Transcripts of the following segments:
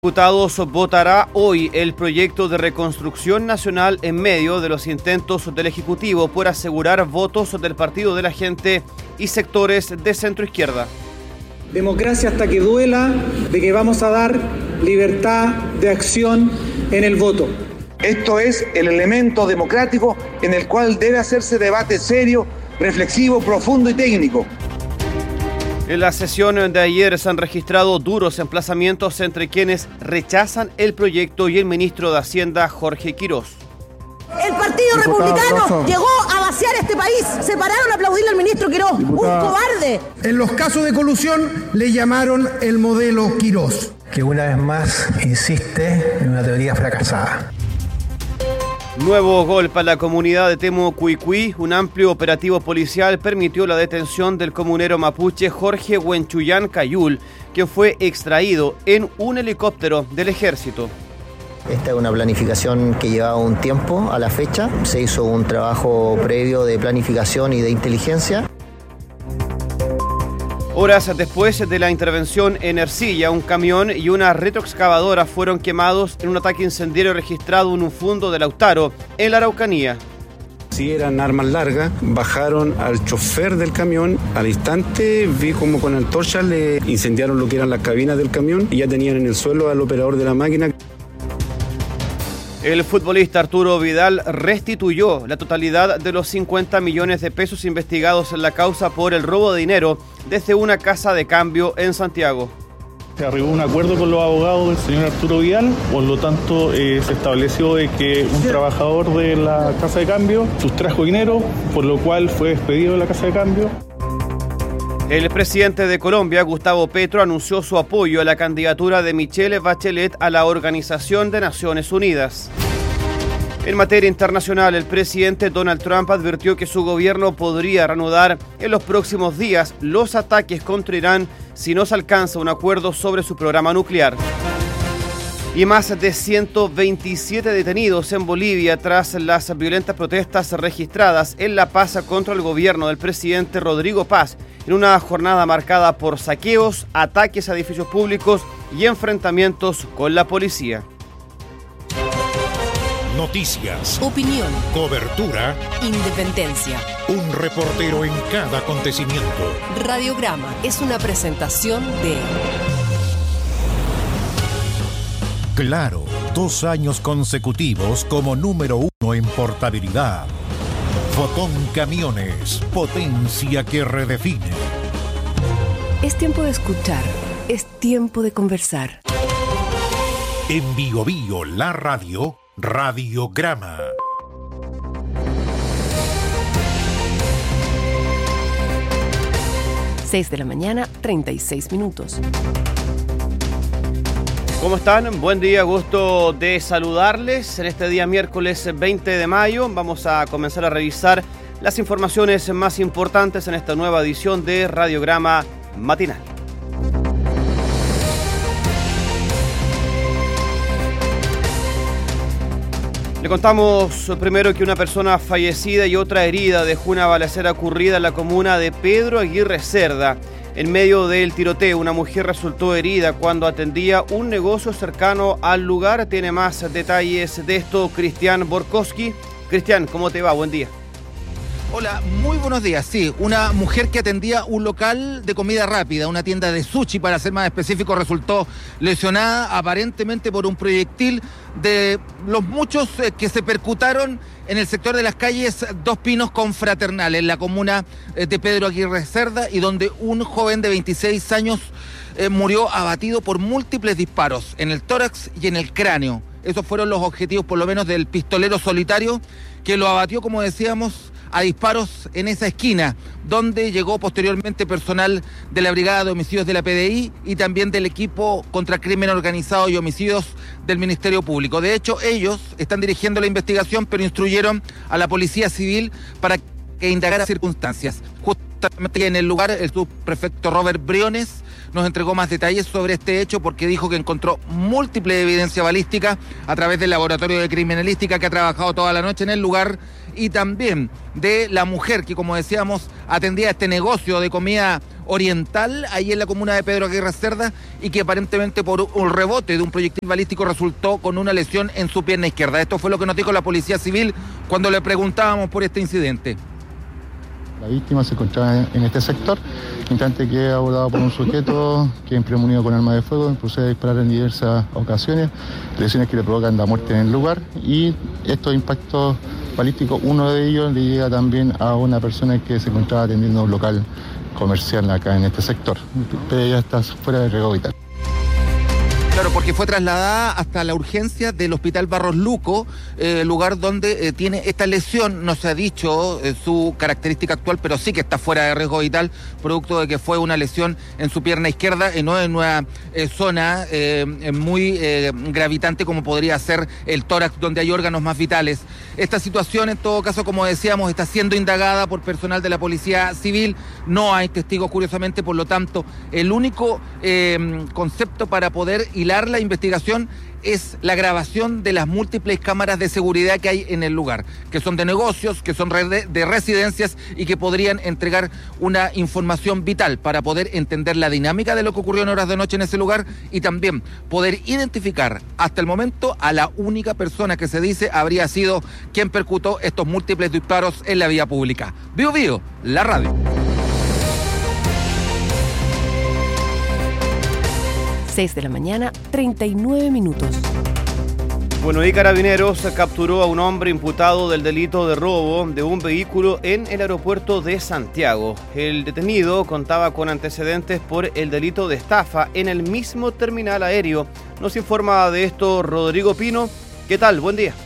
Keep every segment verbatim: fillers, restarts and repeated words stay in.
Diputados votará hoy el proyecto de reconstrucción nacional en medio de los intentos del Ejecutivo por asegurar votos del Partido de la Gente y sectores de centroizquierda. Democracia hasta que duela, de que vamos a dar libertad de acción en el voto. Esto es el elemento democrático en el cual debe hacerse debate serio, reflexivo, profundo y técnico. En la sesión de ayer se han registrado duros emplazamientos entre quienes rechazan el proyecto y el ministro de Hacienda, Jorge Quirós. El Partido Republicano llegó a vaciar este país. Se pararon a aplaudirle al ministro Quirós. Un cobarde. En los casos de colusión le llamaron el modelo Quirós, que una vez más insiste en una teoría fracasada. Nuevo golpe a la comunidad de Temucuicui. Un amplio operativo policial permitió la detención del comunero mapuche Jorge Huenchuyán Cayul, quien fue extraído en un helicóptero del ejército. Esta es una planificación que llevaba un tiempo a la fecha. Se hizo un trabajo previo de planificación y de inteligencia. Horas después de la intervención en Ercilla, un camión y una retroexcavadora fueron quemados en un ataque incendiario registrado en un fundo de Lautaro, en la Araucanía. Si eran armas largas, bajaron al chofer del camión. Al instante vi como con antorchas le incendiaron lo que eran las cabinas del camión y ya tenían en el suelo al operador de la máquina. El futbolista Arturo Vidal restituyó la totalidad de los cincuenta millones de pesos investigados en la causa por el robo de dinero desde una casa de cambio en Santiago. Se arribó a un acuerdo con los abogados del señor Arturo Vidal, por lo tanto eh, se estableció de que un trabajador de la casa de cambio sustrajo dinero, por lo cual fue despedido de la casa de cambio. El presidente de Colombia, Gustavo Petro, anunció su apoyo a la candidatura de Michelle Bachelet a la Organización de Naciones Unidas. En materia internacional, el presidente Donald Trump advirtió que su gobierno podría reanudar en los próximos días los ataques contra Irán si no se alcanza un acuerdo sobre su programa nuclear. Y más de ciento veintisiete detenidos en Bolivia tras las violentas protestas registradas en La Paz contra el gobierno del presidente Rodrigo Paz, en una jornada marcada por saqueos, ataques a edificios públicos y enfrentamientos con la policía. Noticias, opinión, cobertura, independencia. Un reportero en cada acontecimiento. Radiograma es una presentación de... Claro, dos años consecutivos como número uno en portabilidad. Fotón Camiones, potencia que redefine. Es tiempo de escuchar, es tiempo de conversar. En Bio Bio, la radio, Radiograma. seis de la mañana, treinta y seis minutos. ¿Cómo están? Buen día, gusto de saludarles. En este día miércoles veinte de mayo vamos a comenzar a revisar las informaciones más importantes en esta nueva edición de Radiograma Matinal. Le contamos primero que una persona fallecida y otra herida dejó una balacera ocurrida en la comuna de Pedro Aguirre Cerda. En medio del tiroteo, una mujer resultó herida cuando atendía un negocio cercano al lugar. Tiene más detalles de esto Cristian Borkowski. Cristian, ¿cómo te va? Buen día. Hola, muy buenos días. Sí, una mujer que atendía un local de comida rápida, una tienda de sushi, para ser más específico, resultó lesionada aparentemente por un proyectil de los muchos que se percutaron en el sector de las calles Dos Pinos con Fraternal, en la comuna de Pedro Aguirre Cerda, y donde un joven de veintiséis años eh, murió abatido por múltiples disparos en el tórax y en el cráneo. Esos fueron los objetivos, por lo menos, del pistolero solitario, que lo abatió, como decíamos, a disparos en esa esquina, donde llegó posteriormente personal de la Brigada de Homicidios de la P D I y también del equipo contra crimen organizado y homicidios del Ministerio Público. De hecho, ellos están dirigiendo la investigación, pero instruyeron a la Policía Civil para que indagara circunstancias. Justamente en el lugar, el subprefecto Robert Briones nos entregó más detalles sobre este hecho, porque dijo que encontró múltiple evidencia balística a través del laboratorio de criminalística que ha trabajado toda la noche en el lugar, y también de la mujer que, como decíamos, atendía este negocio de comida oriental, ahí en la comuna de Pedro Aguirre Cerda, y que aparentemente por un rebote de un proyectil balístico resultó con una lesión en su pierna izquierda. Esto fue lo que nos dijo la Policía Civil cuando le preguntábamos por este incidente. La víctima se encontraba en este sector, instante que es abordado por un sujeto que es premonido con arma de fuego, procede a disparar en diversas ocasiones, lesiones que le provocan la muerte en el lugar, y estos impactos balísticos, uno de ellos le llega también a una persona que se encontraba atendiendo un local comercial acá en este sector, pero ella está fuera de riesgo vital. Claro, porque fue trasladada hasta la urgencia del Hospital Barros Luco, eh, lugar donde eh, tiene esta lesión. No se ha dicho eh, su característica actual, pero sí que está fuera de riesgo vital, producto de que fue una lesión en su pierna izquierda, y no en una eh, zona eh, muy eh, gravitante como podría ser el tórax, donde hay órganos más vitales. Esta situación, en todo caso, como decíamos, está siendo indagada por personal de la Policía Civil. No hay testigos, curiosamente, por lo tanto, el único eh, concepto para poder hilar la investigación es la grabación de las múltiples cámaras de seguridad que hay en el lugar, que son de negocios, que son de residencias y que podrían entregar una información vital para poder entender la dinámica de lo que ocurrió en horas de noche en ese lugar y también poder identificar hasta el momento a la única persona que se dice habría sido quien percutó estos múltiples disparos en la vía pública. Bío Bío, la radio. seis de la mañana, treinta y nueve minutos. Bueno, y Carabineros capturó a un hombre imputado del delito de robo de un vehículo en el aeropuerto de Santiago. El detenido contaba con antecedentes por el delito de estafa en el mismo terminal aéreo. Nos informa de esto Rodrigo Pino. ¿Qué tal? Buen día.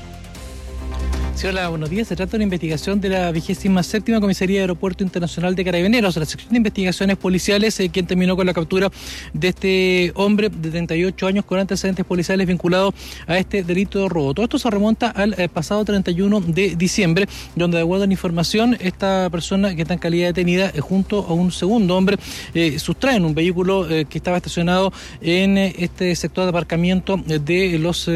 Sí, hola, buenos días. Se trata de una investigación de la vigésima séptima Comisaría de Aeropuerto Internacional de Carabineros, la sección de investigaciones policiales, eh, quien terminó con la captura de este hombre de treinta y ocho años con antecedentes policiales vinculados a este delito de robo. Todo esto se remonta al eh, pasado treinta y uno de diciembre, donde de acuerdo a la información, esta persona que está en calidad detenida eh, junto a un segundo hombre eh, sustraen un vehículo eh, que estaba estacionado en eh, este sector de aparcamiento eh, de los eh,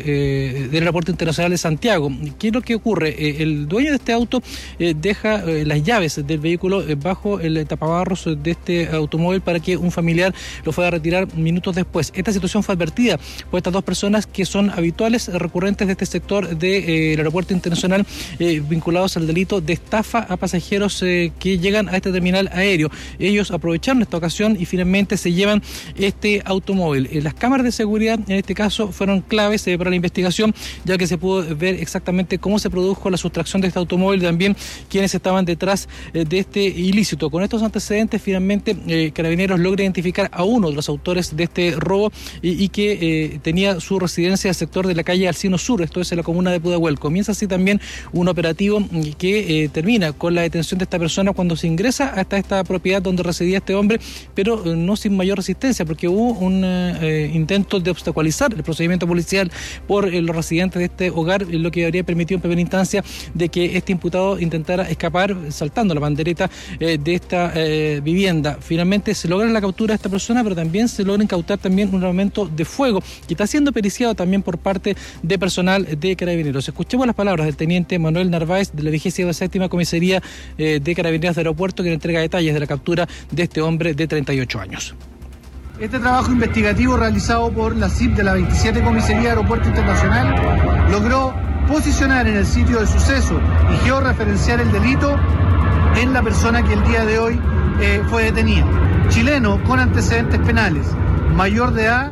eh, del Aeropuerto Internacional de Santiago. ¿Qué es lo que ocurre? Eh, el dueño de este auto eh, deja eh, las llaves del vehículo eh, bajo el tapabarros de este automóvil para que un familiar lo fuera a retirar minutos después. Esta situación fue advertida por estas dos personas que son habituales, eh, recurrentes de este sector del de, eh, aeropuerto internacional eh, vinculados al delito de estafa a pasajeros eh, que llegan a este terminal aéreo. Ellos aprovecharon esta ocasión y finalmente se llevan este automóvil. Eh, las cámaras de seguridad en este caso fueron claves eh, para la investigación, ya que se pudo ver exactamente cómo se produjo la sustracción de este automóvil y también quienes estaban detrás eh, de este ilícito. Con estos antecedentes, finalmente, eh, Carabineros logra identificar a uno de los autores de este robo y, y que eh, tenía su residencia en el sector de la calle Alcino Sur, esto es en la comuna de Pudahuel. Comienza así también un operativo que eh, termina con la detención de esta persona cuando se ingresa hasta esta propiedad donde residía este hombre, pero eh, no sin mayor resistencia, porque hubo un eh, intento de obstaculizar el procedimiento policial por eh, los residentes de este hogar, eh, lo que habría permitido en primera instancia de que este imputado intentara escapar saltando la bandereta eh, de esta eh, vivienda. Finalmente se logra la captura de esta persona, pero también se logra incautar también un armamento de fuego que está siendo periciado también por parte de personal de Carabineros. Escuchemos las palabras del teniente Manuel Narváez de la vigésima séptima Comisaría eh, de Carabineros de Aeropuerto, que le entrega detalles de la captura de este hombre de treinta y ocho años. Este trabajo investigativo realizado por la C I P de la veintisiete Comisaría de Aeropuerto Internacional logró posicionar en el sitio del suceso y georreferenciar el delito en la persona que el día de hoy eh, fue detenida. Chileno con antecedentes penales, mayor de edad,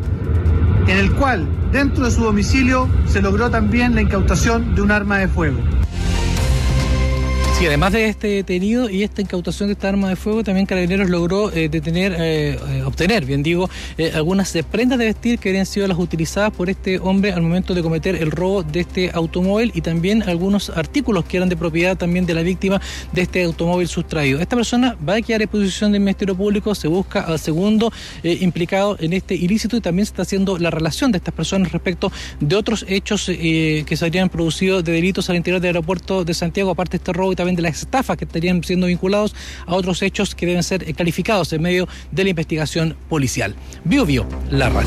en el cual dentro de su domicilio se logró también la incautación de un arma de fuego. Sí, además de este detenido y esta incautación de esta arma de fuego, también Carabineros logró eh, detener, eh, eh, obtener, bien digo, eh, algunas eh, prendas de vestir que habrían sido las utilizadas por este hombre al momento de cometer el robo de este automóvil y también algunos artículos que eran de propiedad también de la víctima de este automóvil sustraído. Esta persona va a quedar a disposición del Ministerio Público, se busca al segundo eh, implicado en este ilícito y también se está haciendo la relación de estas personas respecto de otros hechos eh, que se habrían producido de delitos al interior del aeropuerto de Santiago, aparte de este robo y también de las estafas que estarían siendo vinculados a otros hechos que deben ser calificados en medio de la investigación policial. Bío Bío, la radio.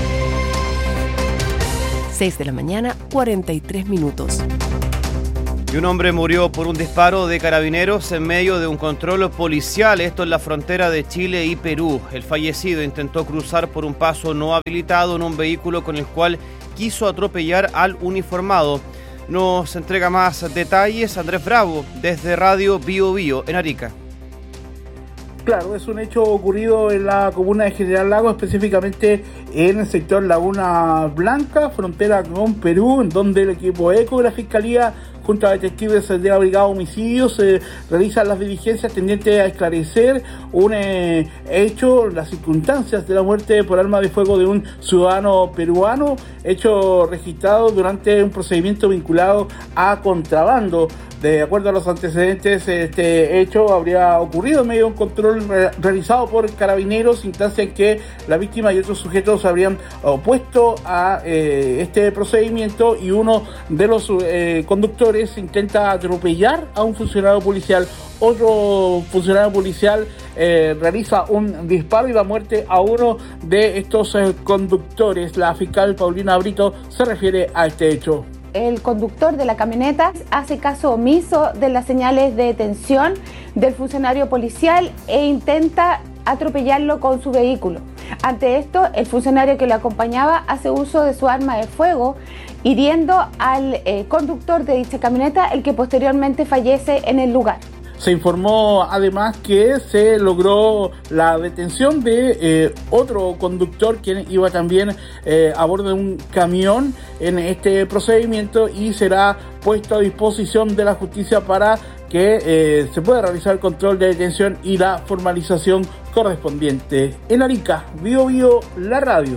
seis de la mañana, cuarenta y tres minutos. Y un hombre murió por un disparo de carabineros en medio de un control policial, esto en la frontera de Chile y Perú. El fallecido intentó cruzar por un paso no habilitado en un vehículo con el cual quiso atropellar al uniformado. Nos entrega más detalles Andrés Bravo desde Radio Bio Bio en Arica. Claro, es un hecho ocurrido en la comuna de General Lago, específicamente en el sector Laguna Blanca, frontera con Perú, en donde el equipo ECO de la Fiscalía, junto a detectives de la Brigada de Homicidios, eh, realizan las diligencias tendientes a esclarecer un eh, hecho, las circunstancias de la muerte por arma de fuego de un ciudadano peruano, hecho registrado durante un procedimiento vinculado a contrabando. De acuerdo a los antecedentes, este hecho habría ocurrido en medio de un control re- realizado por carabineros, instancia en que la víctima y otros sujetos habrían opuesto a eh, este procedimiento, y uno de los eh, conductores intenta atropellar a un funcionario policial. Otro funcionario policial eh, realiza un disparo y da muerte a uno de estos eh, conductores. La fiscal Paulina Brito se refiere a este hecho. El conductor de la camioneta hace caso omiso de las señales de detención del funcionario policial e intenta atropellarlo con su vehículo. Ante esto, el funcionario que lo acompañaba hace uso de su arma de fuego, hiriendo al eh, conductor de dicha camioneta, el que posteriormente fallece en el lugar. Se informó además que se logró la detención de eh, otro conductor quien iba también eh, a bordo de un camión en este procedimiento, y será puesto a disposición de la justicia para que eh, se pueda realizar el control de detención y la formalización correspondiente. En Arica, Bio Bio, la radio.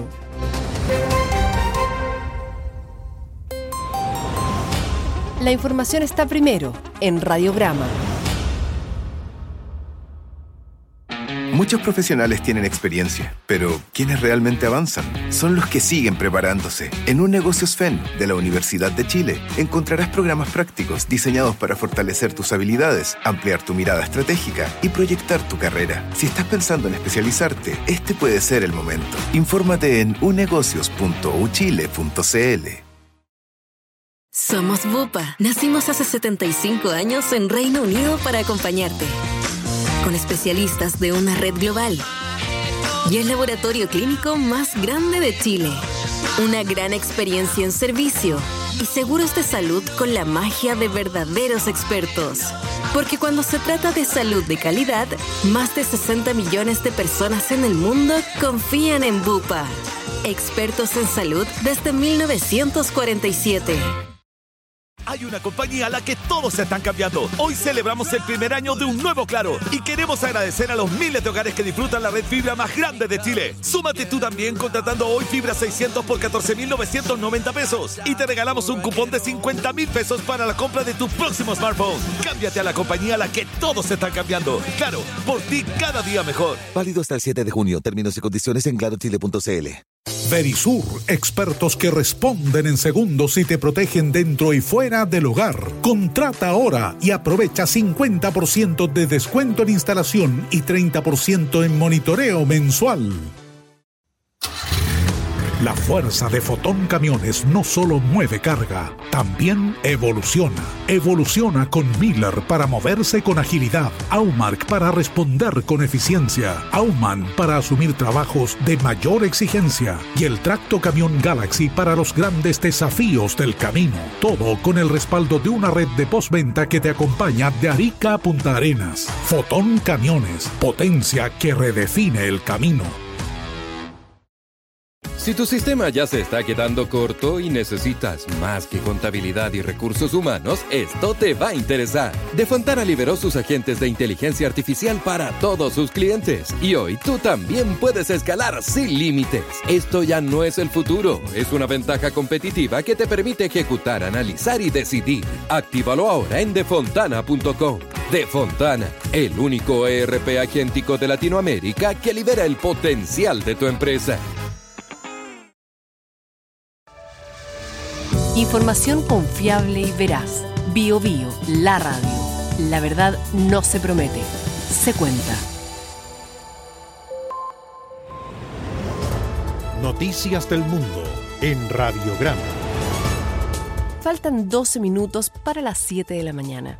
La información está primero en Radiograma. Muchos profesionales tienen experiencia, pero quienes realmente avanzan son los que siguen preparándose. En Un Negocios F E N de la Universidad de Chile encontrarás programas prácticos diseñados para fortalecer tus habilidades, ampliar tu mirada estratégica y proyectar tu carrera. Si estás pensando en especializarte, este puede ser el momento. Infórmate en unegocios punto u chile punto c l. Somos Bupa. Nacimos hace setenta y cinco años en Reino Unido para acompañarte, con especialistas de una red global y el laboratorio clínico más grande de Chile. Una gran experiencia en servicio y seguros de salud con la magia de verdaderos expertos. Porque cuando se trata de salud de calidad, más de sesenta millones de personas en el mundo confían en Bupa. Expertos en salud desde mil novecientos cuarenta y siete. Hay una compañía a la que todos se están cambiando. Hoy celebramos el primer año de un nuevo Claro y queremos agradecer a los miles de hogares que disfrutan la red fibra más grande de Chile. Súmate tú también contratando hoy fibra seiscientos por catorce mil novecientos noventa pesos y te regalamos un cupón de cincuenta mil pesos para la compra de tu próximo smartphone. Cámbiate a la compañía a la que todos se están cambiando. Claro, por ti cada día mejor. Válido hasta el siete de junio. Términos y condiciones en claro chile punto c l. Verisur, expertos que responden en segundos y te protegen dentro y fuera del hogar. Contrata ahora y aprovecha cincuenta por ciento de descuento en instalación y treinta por ciento en monitoreo mensual. La fuerza de Fotón Camiones no solo mueve carga, también evoluciona. Evoluciona con Miller para moverse con agilidad, Aumark para responder con eficiencia, Aumann para asumir trabajos de mayor exigencia y el Tracto Camión Galaxy para los grandes desafíos del camino. Todo con el respaldo de una red de postventa que te acompaña de Arica a Punta Arenas. Fotón Camiones, potencia que redefine el camino. Si tu sistema ya se está quedando corto y necesitas más que contabilidad y recursos humanos, esto te va a interesar. Defontana liberó sus agentes de inteligencia artificial para todos sus clientes. Y hoy tú también puedes escalar sin límites. Esto ya no es el futuro, es una ventaja competitiva que te permite ejecutar, analizar y decidir. Actívalo ahora en defontana punto com. Defontana, el único E R P agéntico de Latinoamérica que libera el potencial de tu empresa. Información confiable y veraz. Bio Bio, la radio. La verdad no se promete, se cuenta. Noticias del mundo en Radiograma. Faltan doce minutos para las siete de la mañana.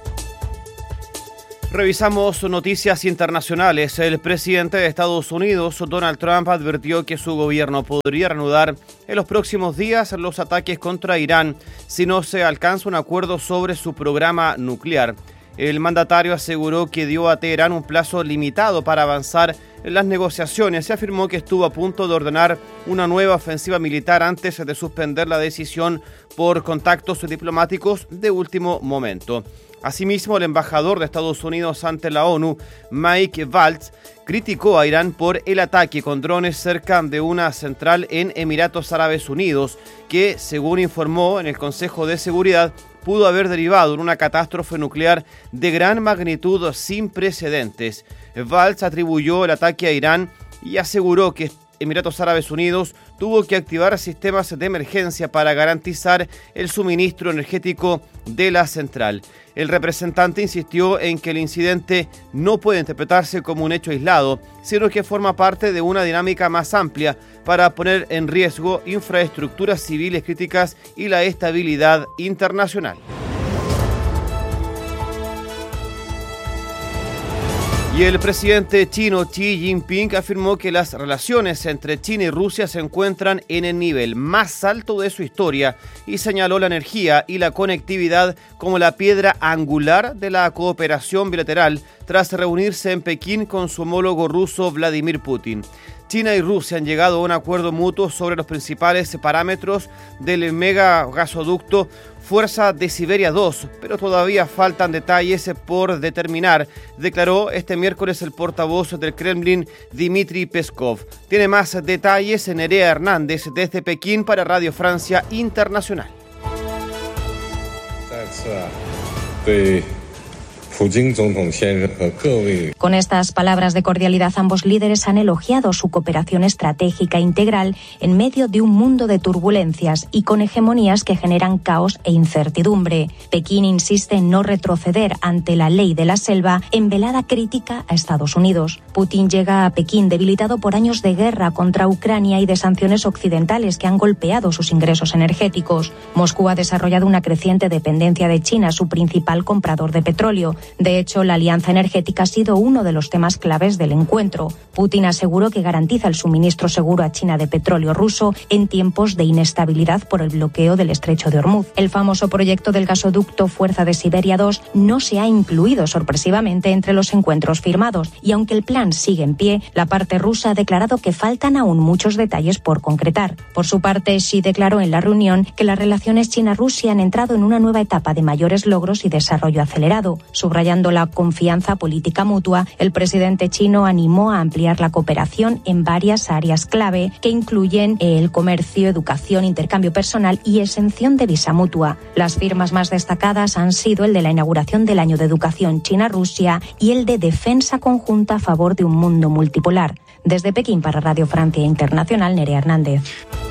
Revisamos noticias internacionales. El presidente de Estados Unidos, Donald Trump, advirtió que su gobierno podría reanudar en los próximos días los ataques contra Irán si no se alcanza un acuerdo sobre su programa nuclear. El mandatario aseguró que dio a Teherán un plazo limitado para avanzar en las negociaciones y afirmó que estuvo a punto de ordenar una nueva ofensiva militar antes de suspender la decisión por contactos diplomáticos de último momento. Asimismo, el embajador de Estados Unidos ante la ONU, Mike Waltz, criticó a Irán por el ataque con drones cerca de una central en Emiratos Árabes Unidos, que, según informó en el Consejo de Seguridad, pudo haber derivado en una catástrofe nuclear de gran magnitud sin precedentes. Waltz atribuyó el ataque a Irán y aseguró que Emiratos Árabes Unidos tuvo que activar sistemas de emergencia para garantizar el suministro energético de la central. El representante insistió en que el incidente no puede interpretarse como un hecho aislado, sino que forma parte de una dinámica más amplia para poner en riesgo infraestructuras civiles críticas y la estabilidad internacional. Y el presidente chino Xi Jinping afirmó que las relaciones entre China y Rusia se encuentran en el nivel más alto de su historia y señaló la energía y la conectividad como la piedra angular de la cooperación bilateral tras reunirse en Pekín con su homólogo ruso Vladimir Putin. China y Rusia han llegado a un acuerdo mutuo sobre los principales parámetros del mega gasoducto Fuerza de Siberia dos, pero todavía faltan detalles por determinar, declaró este miércoles el portavoz del Kremlin, Dmitry Peskov. Tiene más detalles Nerea Hernández desde Pekín para Radio Francia Internacional. Con estas palabras de cordialidad, ambos líderes han elogiado su cooperación estratégica integral en medio de un mundo de turbulencias y con hegemonías que generan caos e incertidumbre. Pekín insiste en no retroceder ante la ley de la selva en velada crítica a Estados Unidos. Putin llega a Pekín debilitado por años de guerra contra Ucrania y de sanciones occidentales que han golpeado sus ingresos energéticos. Moscú ha desarrollado una creciente dependencia de China, su principal comprador de petróleo. De hecho, la alianza energética ha sido uno de los temas claves del encuentro. Putin aseguró que garantiza el suministro seguro a China de petróleo ruso en tiempos de inestabilidad por el bloqueo del estrecho de Hormuz. El famoso proyecto del gasoducto Fuerza de Siberia dos no se ha incluido sorpresivamente entre los encuentros firmados y aunque el plan sigue en pie, la parte rusa ha declarado que faltan aún muchos detalles por concretar. Por su parte, Xi declaró en la reunión que las relaciones China-Rusia han entrado en una nueva etapa de mayores logros y desarrollo acelerado. Subrayando la confianza política mutua, el presidente chino animó a ampliar la cooperación en varias áreas clave que incluyen el comercio, educación, intercambio personal y exención de visa mutua. Las firmas más destacadas han sido el de la inauguración del Año de Educación China-Rusia y el de defensa conjunta a favor de un mundo multipolar. Desde Pekín para Radio Francia Internacional, Nerea Hernández.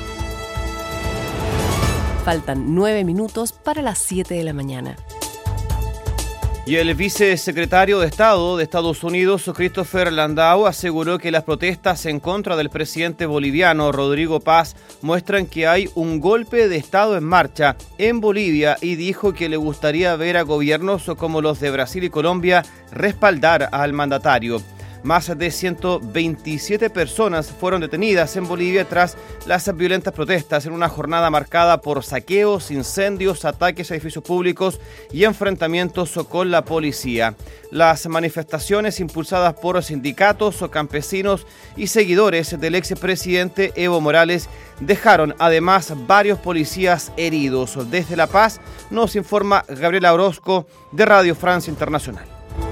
Faltan nueve minutos para las siete de la mañana. Y el vicesecretario de Estado de Estados Unidos, Christopher Landau, aseguró que las protestas en contra del presidente boliviano Rodrigo Paz muestran que hay un golpe de Estado en marcha en Bolivia y dijo que le gustaría ver a gobiernos como los de Brasil y Colombia respaldar al mandatario. Más de ciento veintisiete personas fueron detenidas en Bolivia tras las violentas protestas en una jornada marcada por saqueos, incendios, ataques a edificios públicos y enfrentamientos con la policía. Las manifestaciones impulsadas por sindicatos, campesinos y seguidores del expresidente Evo Morales dejaron además varios policías heridos. Desde La Paz nos informa Gabriela Orozco de Radio Francia Internacional.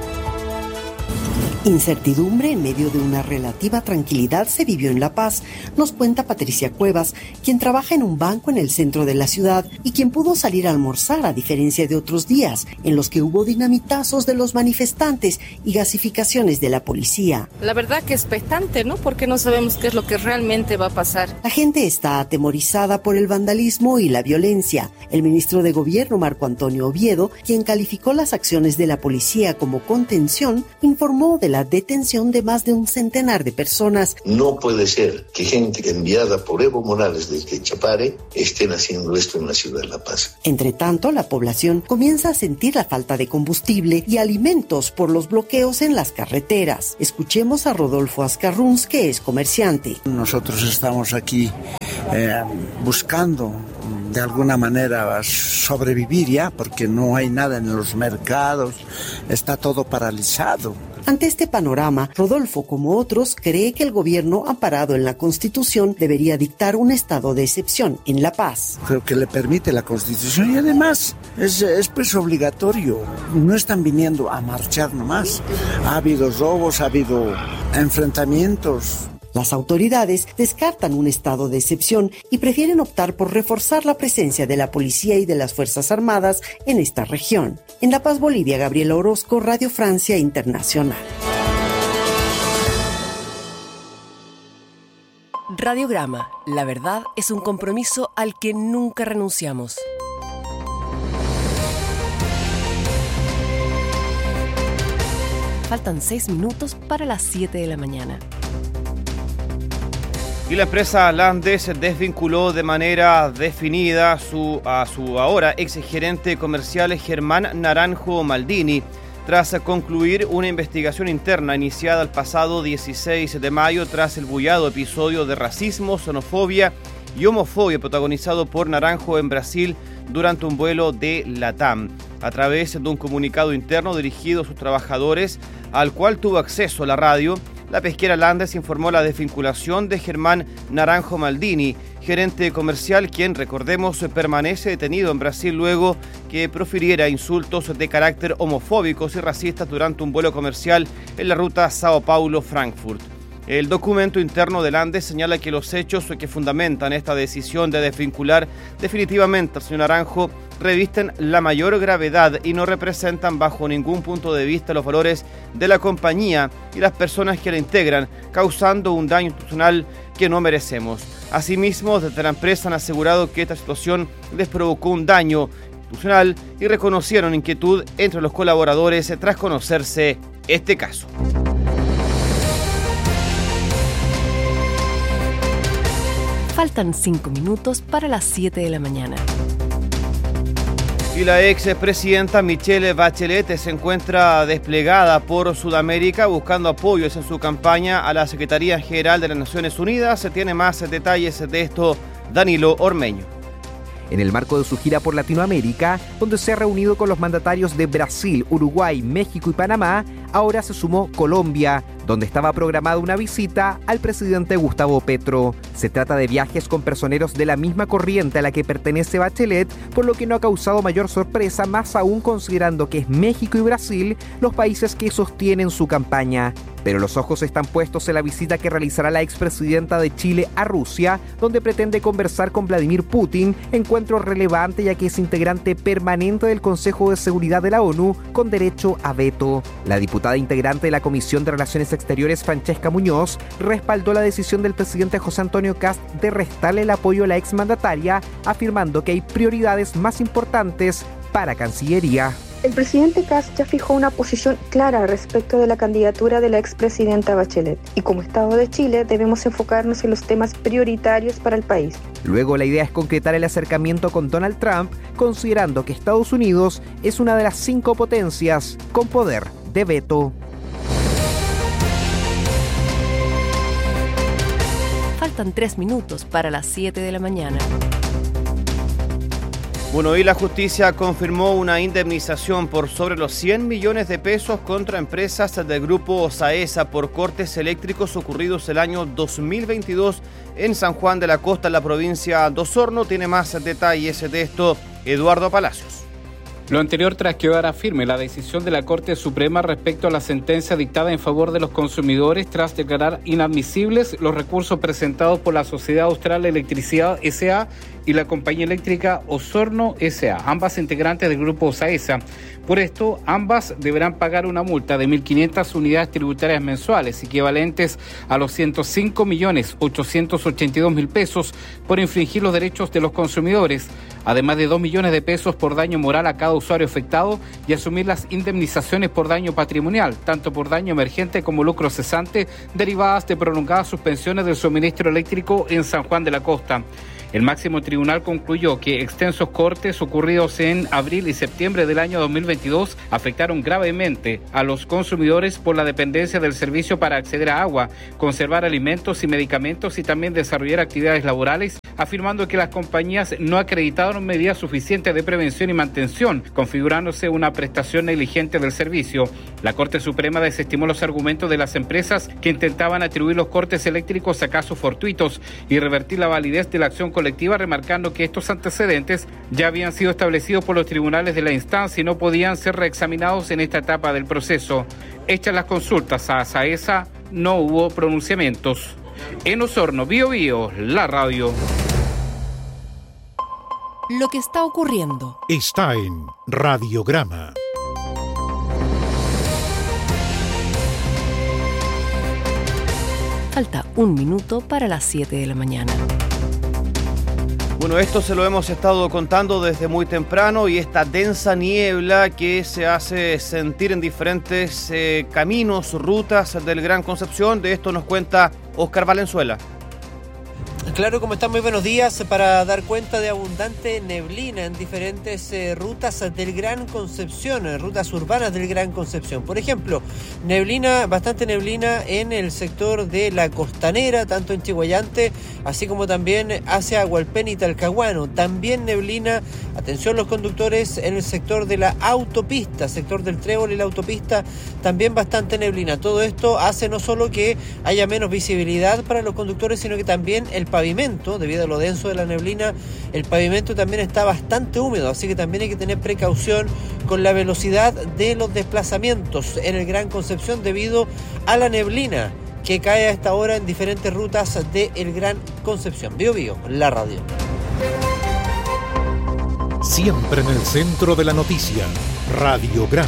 Incertidumbre en medio de una relativa tranquilidad se vivió en La Paz, nos cuenta Patricia Cuevas, quien trabaja en un banco en el centro de la ciudad y quien pudo salir a almorzar a diferencia de otros días en los que hubo dinamitazos de los manifestantes y gasificaciones de la policía. La verdad que es expectante, ¿no? Porque no sabemos qué es lo que realmente va a pasar. La gente está atemorizada por el vandalismo y la violencia. El ministro de Gobierno, Marco Antonio Oviedo, quien calificó las acciones de la policía como contención, informó de la detención de más de un centenar de personas. No puede ser que gente enviada por Evo Morales desde Chapare estén haciendo esto en la ciudad de La Paz. Entre tanto, la población comienza a sentir la falta de combustible y alimentos por los bloqueos en las carreteras. Escuchemos a Rodolfo Ascarruns, que es comerciante. Nosotros estamos aquí eh, buscando de alguna manera sobrevivir ya, porque no hay nada en los mercados, está todo paralizado. Ante este panorama, Rodolfo, como otros, cree que el gobierno, amparado en la Constitución, debería dictar un estado de excepción en La Paz. Creo que le permite la Constitución y además es, es pues obligatorio. No están viniendo a marchar nomás. Ha habido robos, ha habido enfrentamientos. Las autoridades descartan un estado de excepción y prefieren optar por reforzar la presencia de la policía y de las Fuerzas Armadas en esta región. En La Paz, Bolivia, Gabriela Orozco, Radio Francia Internacional. Radiograma. La verdad es un compromiso al que nunca renunciamos. Faltan seis minutos para las siete de la mañana. Y la empresa Landes desvinculó de manera definida su, a su ahora ex gerente comercial Germán Naranjo Maldini, tras concluir una investigación interna iniciada el pasado dieciséis de mayo tras el bullado episodio de racismo, xenofobia y homofobia protagonizado por Naranjo en Brasil durante un vuelo de LATAM. A través de un comunicado interno dirigido a sus trabajadores, al cual tuvo acceso la radio, la pesquera Landes informó la desvinculación de Germán Naranjo Maldini, gerente comercial, quien, recordemos, permanece detenido en Brasil luego que profiriera insultos de carácter homofóbicos y racistas durante un vuelo comercial en la ruta Sao Paulo-Frankfurt. El documento interno de Landes señala que los hechos que fundamentan esta decisión de desvincular definitivamente al señor Naranjo revisten la mayor gravedad y no representan bajo ningún punto de vista los valores de la compañía y las personas que la integran, causando un daño institucional que no merecemos. Asimismo, desde la empresa han asegurado que esta situación les provocó un daño institucional y reconocieron inquietud entre los colaboradores tras conocerse este caso. Faltan cinco minutos para las siete de la mañana. Y la expresidenta Michelle Bachelet se encuentra desplegada por Sudamérica buscando apoyos en su campaña a la Secretaría General de las Naciones Unidas. Se tiene más detalles de esto Danilo Ormeño. En el marco de su gira por Latinoamérica, donde se ha reunido con los mandatarios de Brasil, Uruguay, México y Panamá, ahora se sumó Colombia, donde estaba programada una visita al presidente Gustavo Petro. Se trata de viajes con personeros de la misma corriente a la que pertenece Bachelet, por lo que no ha causado mayor sorpresa, más aún considerando que es México y Brasil los países que sostienen su campaña. Pero los ojos están puestos en la visita que realizará la expresidenta de Chile a Rusia, donde pretende conversar con Vladimir Putin, encuentro relevante ya que es integrante permanente del Consejo de Seguridad de la ONU con derecho a veto. La diputada integrante de la Comisión de Relaciones Exteriores, Francesca Muñoz, respaldó la decisión del presidente José Antonio Kast de restarle el apoyo a la exmandataria, afirmando que hay prioridades más importantes para Cancillería. El presidente Kast ya fijó una posición clara respecto de la candidatura de la expresidenta Bachelet y como Estado de Chile debemos enfocarnos en los temas prioritarios para el país. Luego la idea es concretar el acercamiento con Donald Trump, considerando que Estados Unidos es una de las cinco potencias con poder de veto. Faltan tres minutos para las siete de la mañana. Bueno, y la justicia confirmó una indemnización por sobre los cien millones de pesos contra empresas del grupo Saesa por cortes eléctricos ocurridos el año dos mil veintidós en San Juan de la Costa, en la provincia de Osorno. Tiene más detalles de esto Eduardo Palacios. Lo anterior tras quedar firme la decisión de la Corte Suprema respecto a la sentencia dictada en favor de los consumidores tras declarar inadmisibles los recursos presentados por la Sociedad Austral Electricidad S A y la compañía eléctrica Osorno S A, ambas integrantes del grupo Saesa, Por esto, ambas deberán pagar una multa de mil quinientas unidades tributarias mensuales, equivalentes a los ciento cinco millones ochocientos ochenta y dos mil pesos por infringir los derechos de los consumidores, además de dos millones de pesos por daño moral a cada usuario afectado y asumir las indemnizaciones por daño patrimonial, tanto por daño emergente como lucro cesante, derivadas de prolongadas suspensiones del suministro eléctrico en San Juan de la Costa. El máximo tribunal concluyó que extensos cortes ocurridos en abril y septiembre del año dos mil veintidós afectaron gravemente a los consumidores por la dependencia del servicio para acceder a agua, conservar alimentos y medicamentos y también desarrollar actividades laborales, afirmando que las compañías no acreditaron medidas suficientes de prevención y mantención, configurándose una prestación negligente del servicio. La Corte Suprema desestimó los argumentos de las empresas que intentaban atribuir los cortes eléctricos a casos fortuitos y revertir la validez de la acción colectiva, remarcando que estos antecedentes ya habían sido establecidos por los tribunales de la instancia y no podían ser reexaminados en esta etapa del proceso. Hechas las consultas a SAESA, no hubo pronunciamientos. En Osorno, Bío Bío, la radio. Lo que está ocurriendo está en Radiograma. Falta un minuto para las siete de la mañana. Bueno, esto se lo hemos estado contando desde muy temprano y esta densa niebla que se hace sentir en diferentes eh, caminos, rutas del Gran Concepción. De esto nos cuenta Oscar Valenzuela. Claro, como están, muy buenos días. Para dar cuenta de abundante neblina en diferentes eh, rutas del Gran Concepción, eh, rutas urbanas del Gran Concepción. Por ejemplo, neblina, bastante neblina en el sector de la Costanera, tanto en Chihuayante, así como también hacia Hualpén y Talcahuano. También neblina, atención los conductores, en el sector de la autopista, sector del Trébol y la autopista, también bastante neblina. Todo esto hace no solo que haya menos visibilidad para los conductores, sino que también el pavimento, debido a lo denso de la neblina, el pavimento también está bastante húmedo, así que también hay que tener precaución con la velocidad de los desplazamientos en el Gran Concepción debido a la neblina que cae a esta hora en diferentes rutas del Gran Concepción. Bío Bío, la radio. Siempre en el centro de la noticia, Radiograma.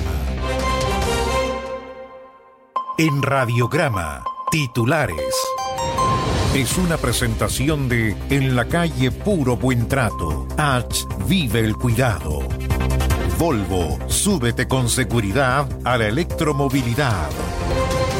En Radiograma, titulares. Es una presentación de En la calle Puro Buen Trato. H. Vive el cuidado. Volvo, súbete con seguridad a la electromovilidad.